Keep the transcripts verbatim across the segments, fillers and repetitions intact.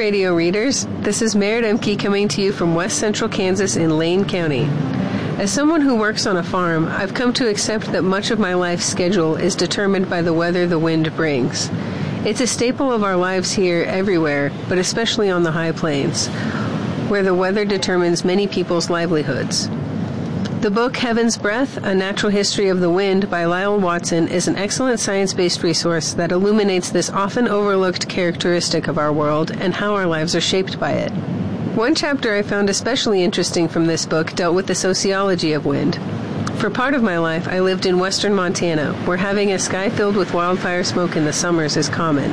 radio readers. This is Merritt Emke coming to you from West Central Kansas in Lane County. As someone who works on a farm, I've come to accept that much of my life's schedule is determined by the weather the wind brings. It's a staple of our lives here everywhere, but especially on the high plains, where the weather determines many people's livelihoods. The book Heaven's Breath, A Natural History of the Wind by Lyle Watson is an excellent science-based resource that illuminates this often overlooked characteristic of our world and how our lives are shaped by it. One chapter I found especially interesting from this book dealt with the sociology of wind. For part of my life, I lived in western Montana, where having a sky filled with wildfire smoke in the summers is common.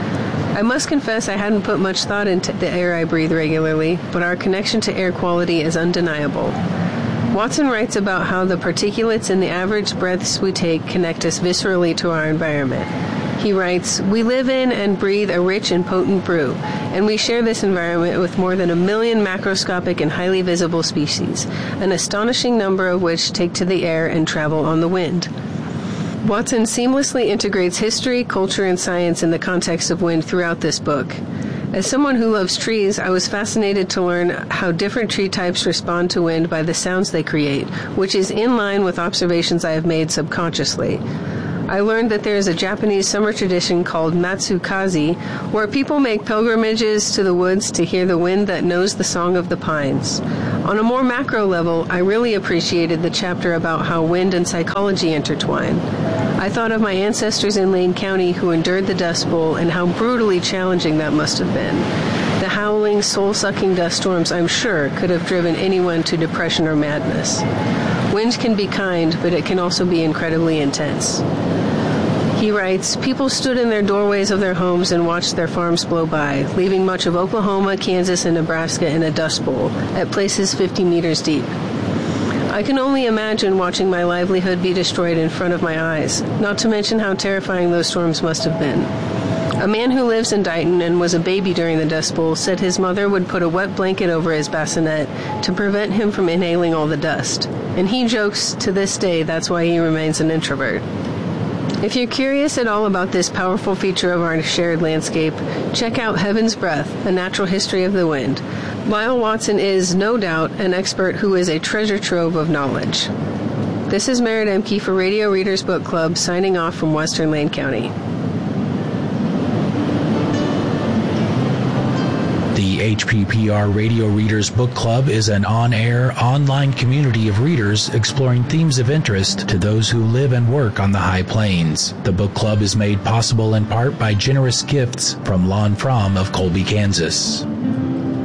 I must confess I hadn't put much thought into the air I breathe regularly, but our connection to air quality is undeniable. Watson writes about how the particulates in the average breaths we take connect us viscerally to our environment. He writes, "We live in and breathe a rich and potent brew, and we share this environment with more than a million macroscopic and highly visible species, an astonishing number of which take to the air and travel on the wind." Watson seamlessly integrates history, culture, and science in the context of wind throughout this book. As someone who loves trees, I was fascinated to learn how different tree types respond to wind by the sounds they create, which is in line with observations I have made subconsciously. I learned that there is a Japanese summer tradition called Matsukaze, where people make pilgrimages to the woods to hear the wind that knows the song of the pines. On a more macro level, I really appreciated the chapter about how wind and psychology intertwine. I thought of my ancestors in Lane County who endured the Dust Bowl and how brutally challenging that must have been. The howling, soul-sucking dust storms, I'm sure, could have driven anyone to depression or madness. Wind can be kind, but it can also be incredibly intense. He writes, "People stood in their doorways of their homes and watched their farms blow by, leaving much of Oklahoma, Kansas, and Nebraska in a dust bowl, at places fifty meters deep. I can only imagine watching my livelihood be destroyed in front of my eyes, not to mention how terrifying those storms must have been. A man who lives in Dighton and was a baby during the Dust Bowl said his mother would put a wet blanket over his bassinet to prevent him from inhaling all the dust. And he jokes to this day that's why he remains an introvert." If you're curious at all about this powerful feature of our shared landscape, check out Heaven's Breath, A Natural History of the Wind. Lyle Watson is, no doubt, an expert who is a treasure trove of knowledge. This is Merritt Emke for Radio Readers Book Club, signing off from Western Lane County. The H P P R Radio Readers Book Club is an on-air, online community of readers exploring themes of interest to those who live and work on the High Plains. The book club is made possible in part by generous gifts from Lon Fromm of Colby, Kansas.